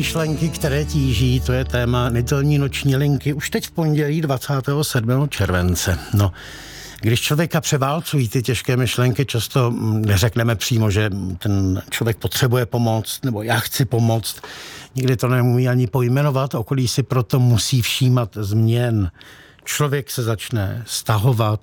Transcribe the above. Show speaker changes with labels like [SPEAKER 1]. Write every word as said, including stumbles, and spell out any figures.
[SPEAKER 1] myšlenky, které tíží, to je téma nedělní noční linky už teď v pondělí dvacátého sedmého července. No, když člověka převálcují ty těžké myšlenky, často neřekneme přímo, že ten člověk potřebuje pomoc, nebo já chci pomoct. Nikdy to neumí ani pojmenovat, okolí si proto musí všímat změn. Člověk se začne stahovat,